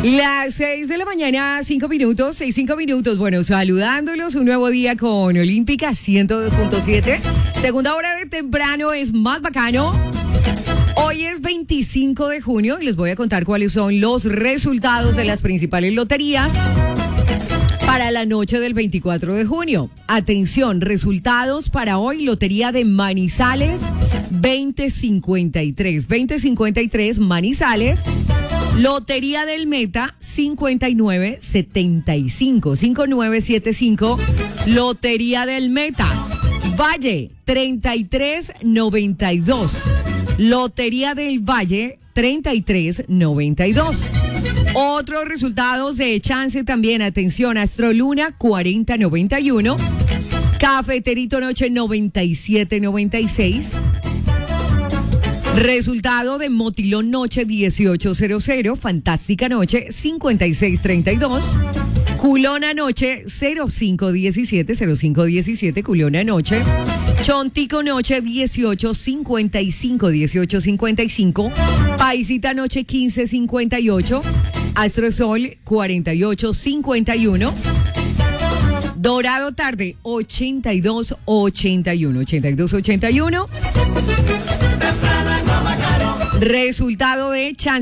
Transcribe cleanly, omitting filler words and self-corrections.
Las 6 de la mañana, 5 minutos, 5 minutos. Bueno, saludándolos, un nuevo día con Olímpica 102.7. Segunda hora de temprano es más bacano. Hoy es 25 de junio y les voy a contar cuáles son los resultados de las principales loterías para la noche del 24 de junio. Atención, resultados para hoy, Lotería de Manizales 2053. 2053 Manizales. Lotería del Meta 5975. 5975. Lotería del Meta. Valle 3392. Lotería del Valle 3392. Otros resultados de chance también, atención, Astroluna 4091, Cafeterito Noche 9796, resultado de Motilón Noche 1800, Fantástica Noche 5632, Culona Noche 0517, Culona Noche, Chontico Noche 1855, Paisita Noche 1558, Astrosol 4851, Dorado Tarde 8281. Resultado de chance.